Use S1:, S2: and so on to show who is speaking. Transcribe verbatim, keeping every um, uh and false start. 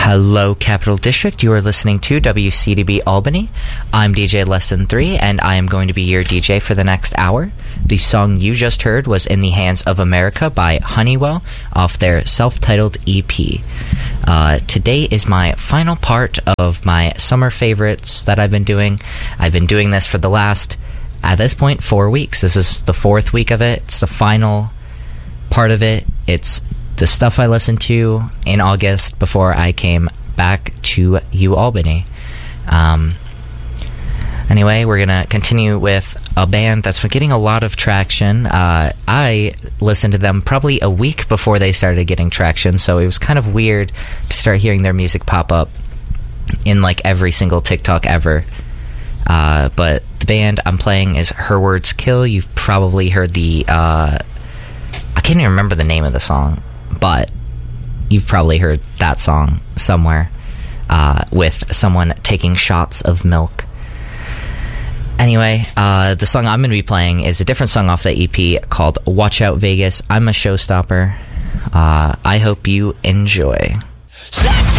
S1: Hello, Capital District. You are listening to W C D B Albany. I'm D J Less Than Three, and I am going to be your D J for the next hour. The song you just heard was In the Hands of America by Honeywell off their self-titled E P. Uh, today is my final part of my summer favorites that I've been doing. I've been doing this for the last, at this point, four weeks. This is the fourth week of it. It's the final part of it. It's the stuff I listened to in August before I came back to U Albany. Um, anyway, we're going to continue with a band that's been getting a lot of traction. Uh, I listened to them probably a week before they started getting traction, so it was kind of weird to start hearing their music pop up in like every single TikTok ever. Uh, but the band I'm playing is Her Words Kill. You've probably heard the... Uh, I can't even remember the name of the song, but you've probably heard that song somewhere uh, with someone taking shots of milk. Anyway, uh, the song I'm going to be playing is a different song off the E P called Watch Out Vegas. I'm a Showstopper. Uh, I hope you enjoy.